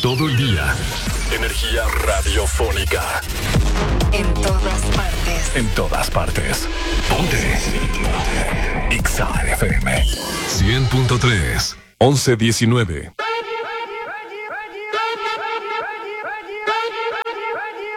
todo el día. Energía radiofónica. En todas partes. En todas partes. Ponte. Exa FM 100.3 1119.